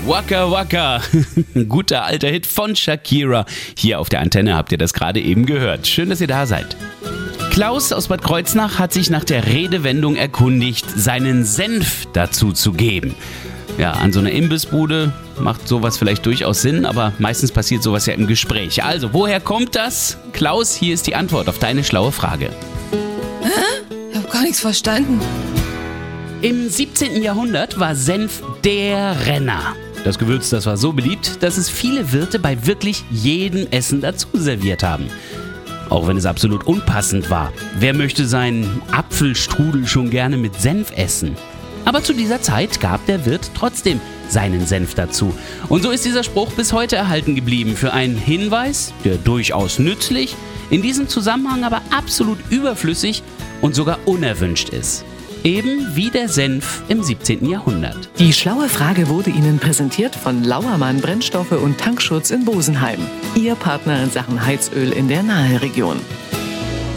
Waka Waka, ein guter alter Hit von Shakira. Hier auf der Antenne habt ihr das gerade eben gehört. Schön, dass ihr da seid. Klaus aus Bad Kreuznach hat sich nach der Redewendung erkundigt, seinen Senf dazu zu geben. Ja, an so einer Imbissbude macht sowas vielleicht durchaus Sinn, aber meistens passiert sowas ja im Gespräch. Also, woher kommt das? Klaus, hier ist die Antwort auf deine schlaue Frage. Ich hab gar nichts verstanden. Im 17. Jahrhundert war Senf der Renner. Das Gewürz, das war so beliebt, dass es viele Wirte bei wirklich jedem Essen dazu serviert haben. Auch wenn es absolut unpassend war. Wer möchte seinen Apfelstrudel schon gerne mit Senf essen? Aber zu dieser Zeit gab der Wirt trotzdem seinen Senf dazu. Und so ist dieser Spruch bis heute erhalten geblieben für einen Hinweis, der durchaus nützlich, in diesem Zusammenhang aber absolut überflüssig und sogar unerwünscht ist. Eben wie der Senf im 17. Jahrhundert. Die schlaue Frage wurde Ihnen präsentiert von Lauermann Brennstoffe und Tankschutz in Bosenheim. Ihr Partner in Sachen Heizöl in der Naheregion.